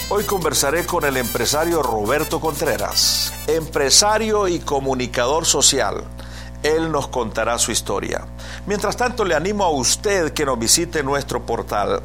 Hoy conversaré con el empresario Roberto Contreras, empresario y comunicador social. Él nos contará su historia. Mientras tanto, le animo a usted que nos visite nuestro portal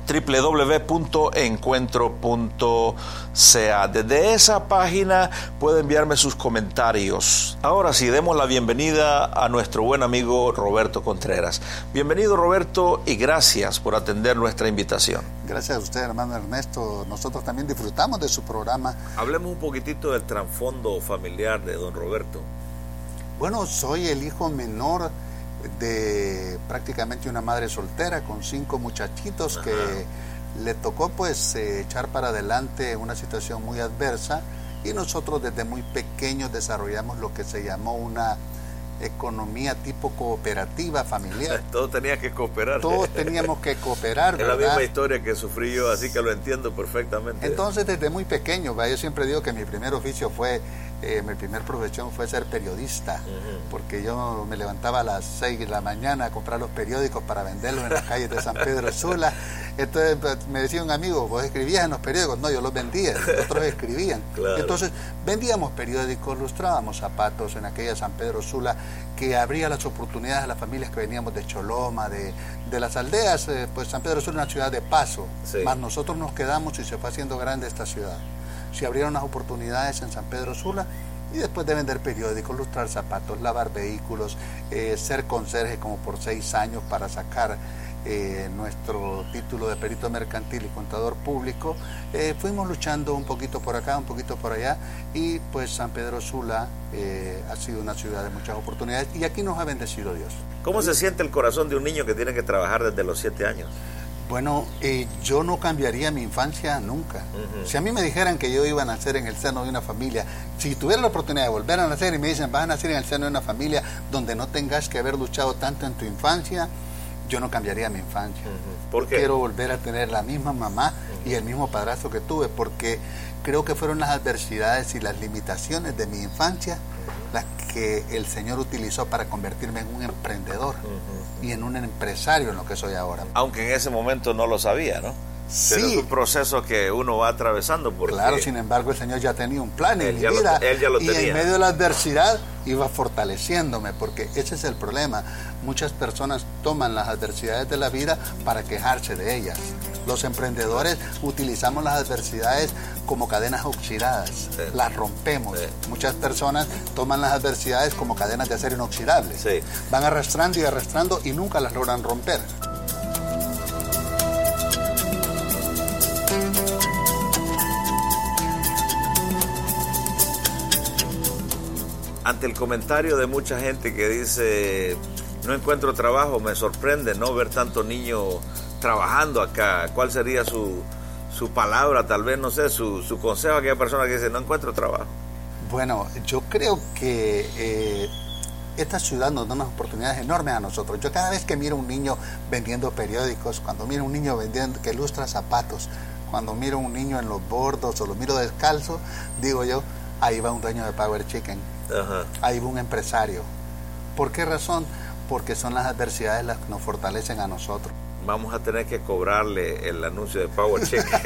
www.encuentro.ca. Desde esa página puede enviarme sus comentarios. Ahora sí, demos la bienvenida a nuestro buen amigo Roberto Contreras. Bienvenido, Roberto, y gracias por atender nuestra invitación. Gracias a usted, hermano Ernesto. Nosotros también disfrutamos de su programa. Hablemos un poquitito del trasfondo familiar de don Roberto. Bueno, soy el hijo menor de prácticamente una madre soltera con 5 muchachitos. Ajá. Que le tocó pues echar para adelante una situación muy adversa, y nosotros desde muy pequeños desarrollamos lo que se llamó una economía tipo cooperativa familiar. Todos tenían que cooperar. Todos teníamos que cooperar, ¿verdad? Es la misma historia que sufrí yo, así que lo entiendo perfectamente. Entonces, desde muy pequeño, yo siempre digo que mi primer oficio fue, mi primer profesión fue ser periodista, porque yo me levantaba a las 6 de la mañana a comprar los periódicos para venderlos en las calles de San Pedro Sula. Entonces me decía un amigo, ¿vos escribías en los periódicos? No, yo los vendía, otros escribían. Claro. Entonces vendíamos periódicos, lustrábamos zapatos en aquella San Pedro Sula, que abría las oportunidades a las familias que veníamos de Choloma, de las aldeas. Pues San Pedro Sula es una ciudad de paso, sí. Más nosotros nos quedamos y se fue haciendo grande esta ciudad. Se abrieron las oportunidades en San Pedro Sula, y después de vender periódicos, lustrar zapatos, lavar vehículos, ser conserje como por 6 años para sacar nuestro título de perito mercantil y contador público, fuimos luchando un poquito por acá, un poquito por allá, y pues San Pedro Sula ha sido una ciudad de muchas oportunidades, y aquí nos ha bendecido Dios. ¿Cómo se siente el corazón de un niño que tiene que trabajar desde los 7 años? Bueno, yo no cambiaría mi infancia nunca. Si a mí me dijeran que yo iba a nacer en el seno de una familia, si tuviera la oportunidad de volver a nacer y me dicen, vas a nacer en el seno de una familia donde no tengas que haber luchado tanto en tu infancia, yo no cambiaría mi infancia. ¿Por qué? Quiero volver a tener la misma mamá y el mismo padrastro que tuve, porque creo que fueron las adversidades y las limitaciones de mi infancia las que el Señor utilizó para convertirme en un emprendedor y en un empresario en lo que soy ahora. Aunque en ese momento no lo sabía, ¿no? Sí. Pero es un proceso que uno va atravesando. Porque claro, sin embargo, el Señor ya tenía un plan en mi vida. Él ya lo tenía. Y en medio de la adversidad iba fortaleciéndome, porque ese es el problema. Muchas personas toman las adversidades de la vida para quejarse de ellas. Los emprendedores utilizamos las adversidades como cadenas oxidadas, sí. Las rompemos. Sí. Muchas personas toman las adversidades como cadenas de acero inoxidable. Sí. Van arrastrando y arrastrando y nunca las logran romper. Ante el comentario de mucha gente que dice, no encuentro trabajo, me sorprende no ver tanto niño trabajando acá. ¿Cuál sería su palabra, tal vez, no sé, su consejo a aquella persona que dice, no encuentro trabajo? Bueno, yo creo que esta ciudad nos da unas oportunidades enormes a nosotros. Yo cada vez que miro un niño vendiendo periódicos, cuando miro un niño que lustra zapatos, cuando miro un niño en los bordos o lo miro descalzo, digo yo, ahí va un dueño de Power Chicken. Ajá. Ahí va un empresario. ¿Por qué razón? Porque son las adversidades las que nos fortalecen a nosotros. Vamos a tener que cobrarle el anuncio de Power Chicken.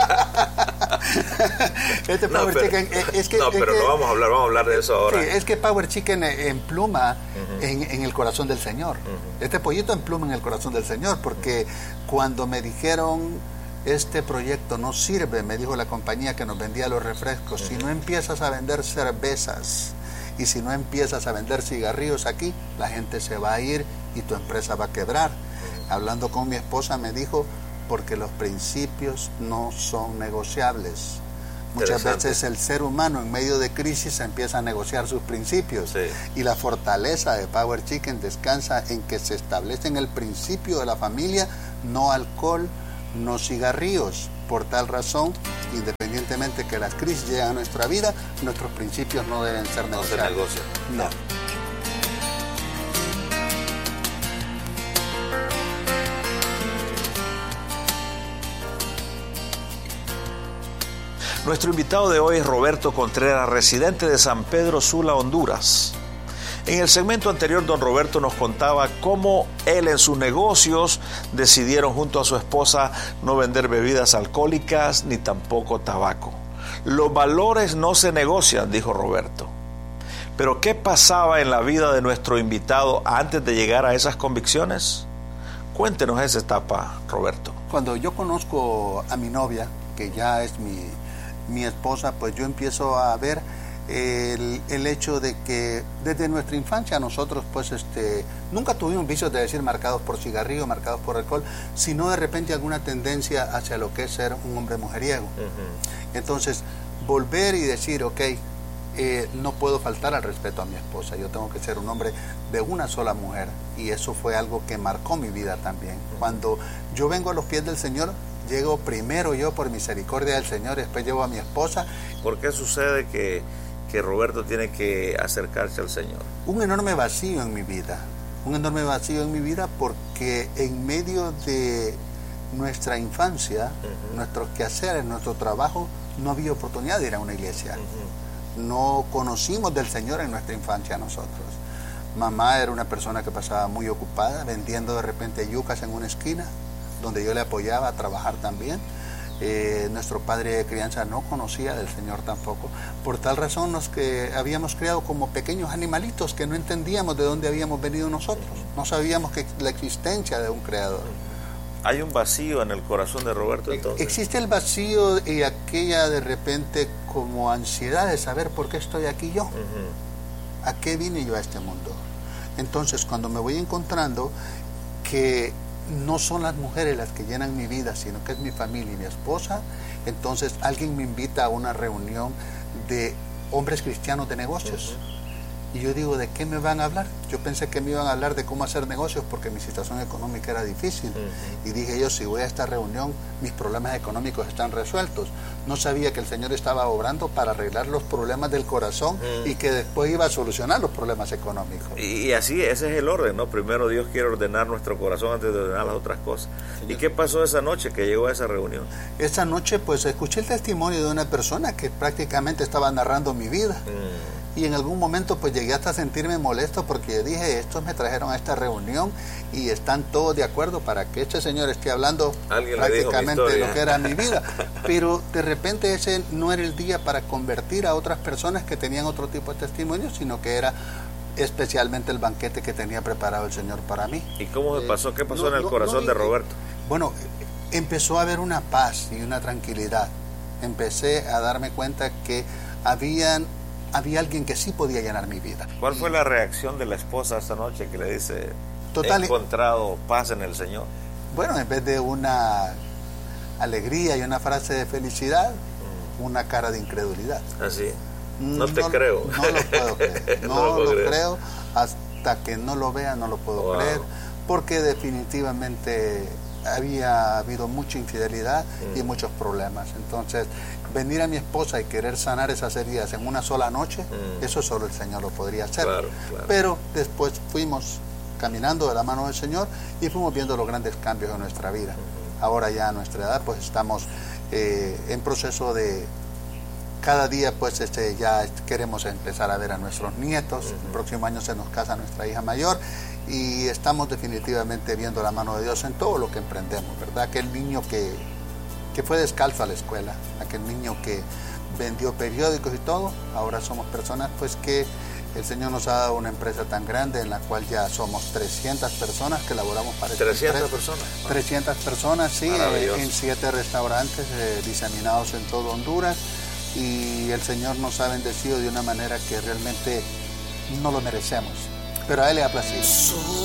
Este Power Chicken es que... No, pero no vamos a hablar de eso ahora. Sí, es que Power Chicken empluma en el corazón del Señor. Este pollito empluma en el corazón del Señor, porque cuando me dijeron, este proyecto no sirve, me dijo la compañía que nos vendía los refrescos, si no empiezas a vender cervezas y si no empiezas a vender cigarrillos aquí, la gente se va a ir y tu empresa va a quebrar. Hablando con mi esposa me dijo, porque los principios no son negociables. Muchas veces el ser humano en medio de crisis empieza a negociar sus principios. Sí. Y la fortaleza de Power Chicken descansa en que se establece en el principio de la familia, no alcohol, no cigarrillos. Por tal razón, independientemente que las crisis lleguen a nuestra vida, nuestros principios no deben ser negociables. No se negocia. No. Nuestro invitado de hoy es Roberto Contreras, residente de San Pedro Sula, Honduras. En el segmento anterior, don Roberto nos contaba cómo él en sus negocios decidieron junto a su esposa no vender bebidas alcohólicas ni tampoco tabaco. Los valores no se negocian, dijo Roberto. Pero ¿qué pasaba en la vida de nuestro invitado antes de llegar a esas convicciones? Cuéntenos esa etapa, Roberto. Cuando yo conozco a mi novia, que ya es mi esposa, pues yo empiezo a ver el hecho de que desde nuestra infancia nosotros pues nunca tuvimos vicios de decir marcados por cigarrillo, marcados por alcohol, sino de repente alguna tendencia hacia lo que es ser un hombre mujeriego. Entonces, volver y decir, ok, no puedo faltar al respeto a mi esposa, yo tengo que ser un hombre de una sola mujer, y eso fue algo que marcó mi vida también. Cuando yo vengo a los pies del Señor, llego primero yo por misericordia del Señor, después llevo a mi esposa. ¿Por qué sucede que Roberto tiene que acercarse al Señor? Un enorme vacío en mi vida, porque en medio de nuestra infancia, nuestros quehaceres, nuestro trabajo, no había oportunidad de ir a una iglesia. No conocimos del Señor en nuestra infancia nosotros. Mamá era una persona que pasaba muy ocupada, vendiendo de repente yucas en una esquina, donde yo le apoyaba a trabajar también. Nuestro padre de crianza no conocía del Señor tampoco. Por tal razón habíamos criado como pequeños animalitos que no entendíamos de dónde habíamos venido nosotros. No sabíamos que la existencia de un creador. ¿Hay un vacío en el corazón de Roberto entonces? Existe el vacío y aquella de repente como ansiedad de saber por qué estoy aquí yo. ¿A qué vine yo a este mundo? Entonces, cuando me voy encontrando que no son las mujeres las que llenan mi vida, sino que es mi familia y mi esposa, entonces alguien me invita a una reunión de hombres cristianos de negocios. Y yo digo, ¿de qué me van a hablar? Yo pensé que me iban a hablar de cómo hacer negocios porque mi situación económica era difícil. Y dije yo, si voy a esta reunión, mis problemas económicos están resueltos. No sabía que el Señor estaba obrando para arreglar los problemas del corazón y que después iba a solucionar los problemas económicos. Y así, ese es el orden, ¿no? Primero Dios quiere ordenar nuestro corazón antes de ordenar las otras cosas. ¿Y qué pasó esa noche que llegó a esa reunión? Esa noche, pues, escuché el testimonio de una persona que prácticamente estaba narrando mi vida. Y en algún momento pues llegué hasta a sentirme molesto porque dije, estos me trajeron a esta reunión y están todos de acuerdo para que este señor esté hablando prácticamente de lo que era mi vida. Pero de repente ese no era el día para convertir a otras personas que tenían otro tipo de testimonio, sino que era especialmente el banquete que tenía preparado el Señor para mí. ¿Y cómo se pasó? ¿Qué pasó en el corazón de Roberto? Bueno, empezó a haber una paz y una tranquilidad. Empecé a darme cuenta que había alguien que sí podía llenar mi vida. ¿Cuál fue la reacción de la esposa esta noche que le dice, he encontrado paz en el Señor? Bueno, en vez de una alegría y una frase de felicidad, una cara de incredulidad. ¿Así? No te creo. No lo puedo creer. No lo creo. Hasta que no lo vea, no lo puedo creer. Porque definitivamente había habido mucha infidelidad y muchos problemas. Entonces, venir a mi esposa y querer sanar esas heridas en una sola noche, eso solo el Señor lo podría hacer. Claro. Pero después fuimos caminando de la mano del Señor y fuimos viendo los grandes cambios en nuestra vida. Ahora ya a nuestra edad pues estamos en proceso de cada día pues ya queremos empezar a ver a nuestros nietos. El próximo año se nos casa nuestra hija mayor y estamos definitivamente viendo la mano de Dios en todo lo que emprendemos, ¿verdad? Aquel niño que fue descalzo a la escuela, aquel niño que vendió periódicos y todo, ahora somos personas pues que el Señor nos ha dado una empresa tan grande en la cual ya somos 300 personas que laboramos para esta empresa. 300 personas. 300 personas, sí, en 7 restaurantes diseminados en todo Honduras, y el Señor nos ha bendecido de una manera que realmente no lo merecemos, pero a Él le ha placido.